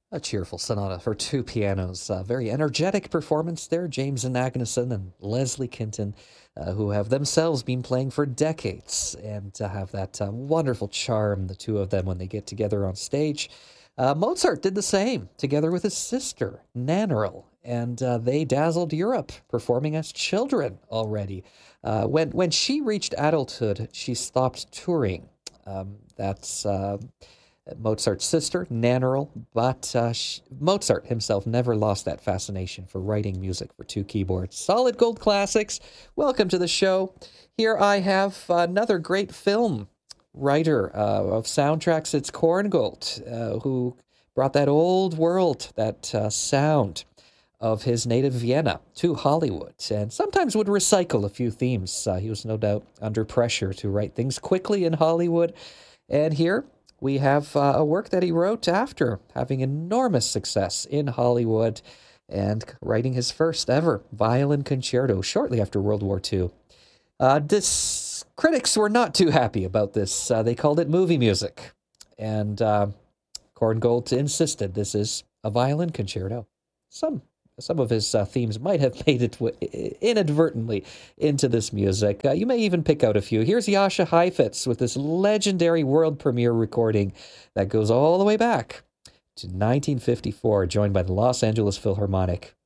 A cheerful sonata for two pianos. A very energetic performance there. James Agneson and Leslie Kinton, who have themselves been playing for decades and have that wonderful charm, the two of them, when they get together on stage. Mozart did the same together with his sister, Nannerl, and they dazzled Europe, performing as children already. When she reached adulthood, she stopped touring. That's Mozart's sister, Nannerl, but Mozart himself never lost that fascination for writing music for two keyboards. Solid gold classics. Welcome to the show. Here I have another great film writer of soundtracks. It's Korngold, who brought that old world, that sound of his native Vienna to Hollywood, and sometimes would recycle a few themes. He was no doubt under pressure to write things quickly in Hollywood. And here we have a work that he wrote after having enormous success in Hollywood and writing his first ever violin concerto shortly after World War II. Critics were not too happy about this. They called it movie music. And Korngold insisted this is a violin concerto. Some of his themes might have made it inadvertently into this music. You may even pick out a few. Here's Jascha Heifetz with this legendary world premiere recording that goes all the way back to 1954, joined by the Los Angeles Philharmonic.